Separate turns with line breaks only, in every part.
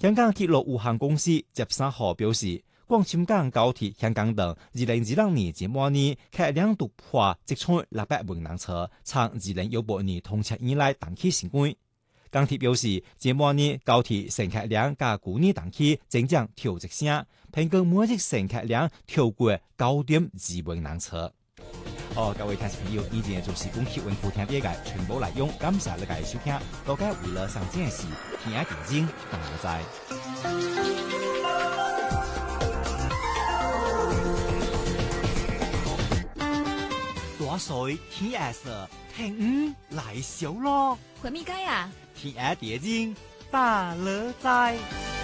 香港鐵路有限公司13號表示，廣深港高鐵香港段2026年前半年客量突破7,600萬人次，從2018年通車以來單期新高。港鐵表示，前半年高鐵乘客量較去年同期增長調節聲，平均每日乘客量超過9.2萬人次。各位聽眾朋友，以前就是講新聞部聽啲嘅全部內容，感謝你嘅收聽，大家為了上正事，聽下電影，等我在。大水天下色，聽來小咯。
回咪街啊？
天下電影大樂在。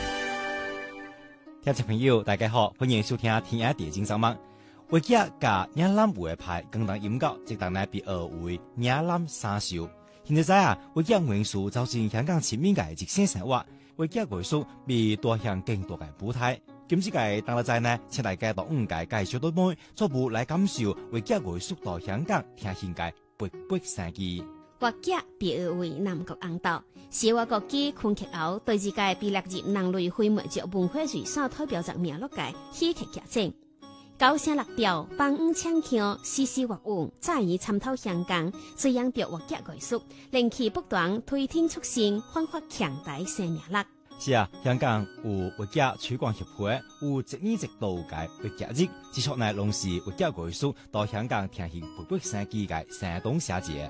聽眾朋友，大家好，歡迎收聽天下電影上網。為咗加亞南會派更大音樂，即當呢被稱為亞南三秀。現在為咗元素走進香港前面嘅極限生活，為咗藝術被多向更多嘅舞台。今次嘅當日在呢，請大家到5屆介紹到妹，初步來感受為咗藝術到香港聽現嘅勃勃生機。
畫家被稱為南國紅豆，是我國嘅昆曲後對自己被列入人類非物質文化遺產代表作名錄嘅戲劇劇情。高聲六調，幫五唱腔，絲絲畫舞，在以參透香港，這樣着畫家藝術，令其不斷推天出新，煥發強大生命力。
是啊，香港有畫家推廣協會，有一年一度嘅畫家日，接觸呢攏是畫家藝術到香港聽現勃勃生機嘅山東小節。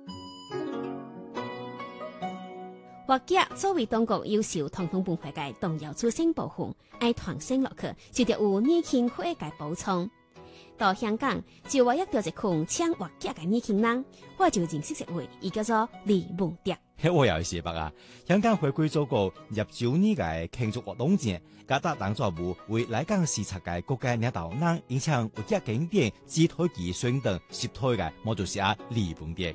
畫家作為當國優秀傳統文化嘅重要組成部分，愛傳承落去，就得有年輕會嘅補充。到香港就我遇到一群搶畫家嘅年輕人，我就認識一位，伊叫做李夢蝶。
我又係白啊！香港回歸祖國入9年嘅慶祝活動前，加達當作務為來港視察嘅國家領導人，影響畫家經典指推其宣傳攝推嘅，我就是李夢蝶。